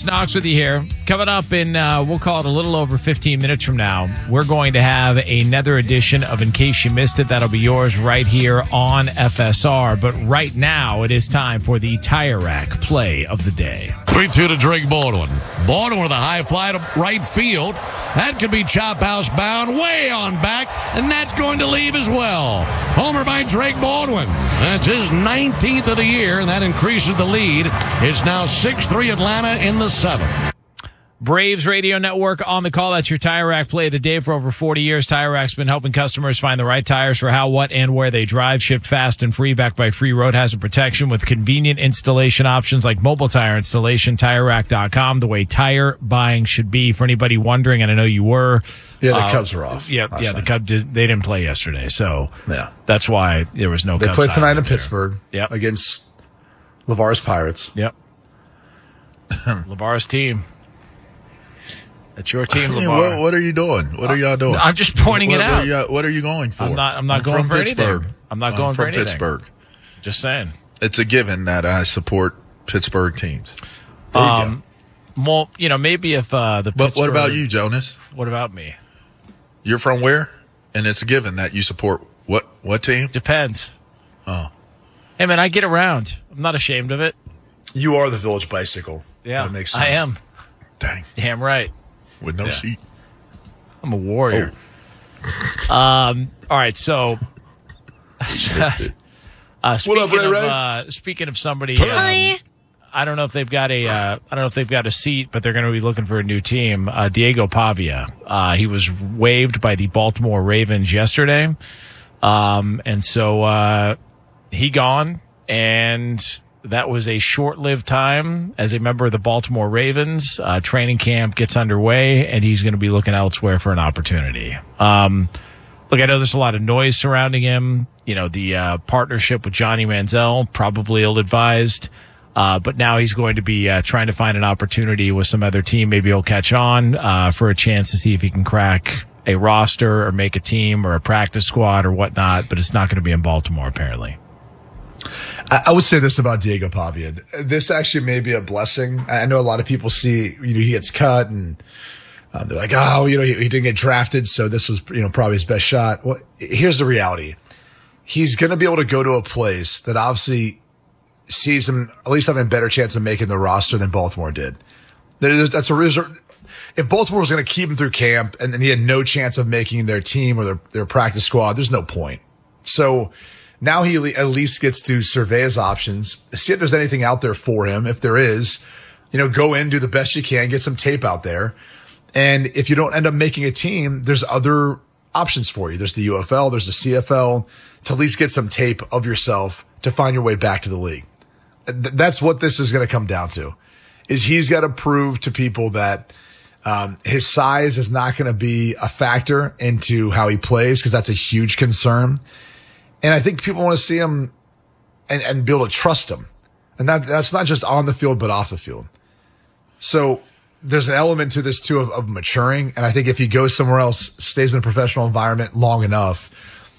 Knox with you here. Coming up in, we'll call it a little over 15 minutes from now, we're going to have another edition of In Case You Missed It. That'll be yours right here on FSR. But right now, it is time for the Tire Rack play of the day. 3-2 to Drake Baldwin. Baldwin with a high fly to right field. That could be chop house bound way on back, and that's going to leave as well. Homer by Drake Baldwin. That's his 19th of the year, and that increases the lead. It's now 6-3 Atlanta in the 7th. Braves Radio Network on the call. That's your Tire Rack play of the day. For over 40 years, Tire Rack's been helping customers find the right tires for how, what, and where they drive. Shipped fast and free, backed by free road hazard protection with convenient installation options like mobile tire installation. TireRack.com, the way tire buying should be. For anybody wondering, and I know you were. Yeah, the Cubs were off. Yeah, the Cubs they didn't play yesterday, so yeah, that's why there was no. They Cubs play tonight in there. Pittsburgh. Yep. Against LeVar's Pirates. Yep. LeVar's team. That's your team, Yeah, LeVar. what are you doing? What are y'all doing? I'm just pointing it out. What are you going for? I'm not going from for Pittsburgh. anything. I'm not going for from anything. Pittsburgh. Just saying. It's a given that I support Pittsburgh teams. There you go. Well, maybe if the But Pittsburgh, what about you, Jonas? What about me? You're from where? And it's a given that you support what team? Depends. Oh. Hey, man, I get around. I'm not ashamed of it. You are the Village Bicycle. Yeah, that makes sense. I am. Dang. Damn right. With no seat. I'm a warrior. All right, so speaking of somebody, I don't know if they've got a seat, but they're going to be looking for a new team. Diego Pavia. He was waived by the Baltimore Ravens yesterday, and so he gone, and that was a short-lived time as a member of the Baltimore Ravens. Training camp gets underway, and he's going to be looking elsewhere for an opportunity. Look, I know there's a lot of noise surrounding him. The partnership with Johnny Manziel, probably ill-advised. But now he's going to be trying to find an opportunity with some other team. Maybe he'll catch on for a chance to see if he can crack a roster or make a team or a practice squad or whatnot. But it's not going to be in Baltimore, apparently. I would say this about Diego Pavia. This actually may be a blessing. I know a lot of people see, he gets cut and they're like, he didn't get drafted, so this was, probably his best shot. Well, here's the reality. He's going to be able to go to a place that obviously sees him at least having a better chance of making the roster than Baltimore did. That's a reserve. If Baltimore was going to keep him through camp and he had no chance of making their team or their practice squad, there's no point. So now he at least gets to survey his options, see if there's anything out there for him. If there is, go in, do the best you can, get some tape out there. And if you don't end up making a team, there's other options for you. There's the UFL, there's the CFL, to at least get some tape of yourself to find your way back to the league. That's what this is going to come down to, is he's got to prove to people that his size is not going to be a factor into how he plays, because that's a huge concern. And I think people want to see him and be able to trust him. And that's not just on the field, but off the field. So there's an element to this too of maturing. And I think if he goes somewhere else, stays in a professional environment long enough,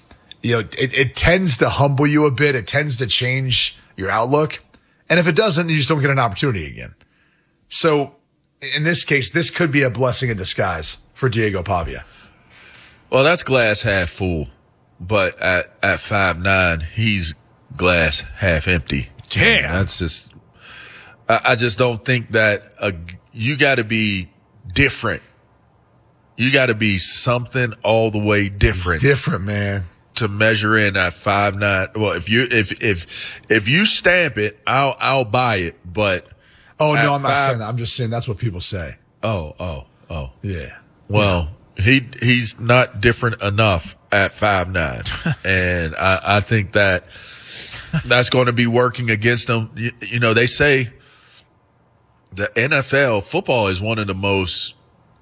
it tends to humble you a bit. It tends to change your outlook. And if it doesn't, you just don't get an opportunity again. So in this case, this could be a blessing in disguise for Diego Pavia. Well, that's glass half full. But at 5'9", he's glass half empty. Damn. That's just, I just don't think that you got to be different. You got to be something all the way different. It's different, man. To measure in at 5'9". Well, if you stamp it, I'll buy it. But no, I'm not saying that. I'm just saying that's what people say. Oh. Yeah. Well, he's not different enough at 5'9", and I think that's going to be working against him. They say the NFL football is one of the most.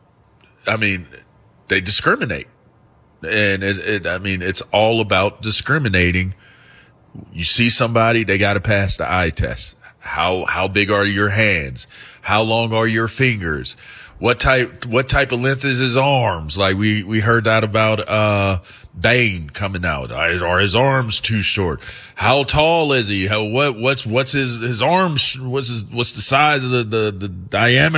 They discriminate, and it's all about discriminating. You see somebody, they got to pass the eye test. How big are your hands? How long are your fingers? What type of length is his arms? Like we heard that about Bane coming out. Are his arms too short? How tall is he? What's his arms? What's the size of the diameter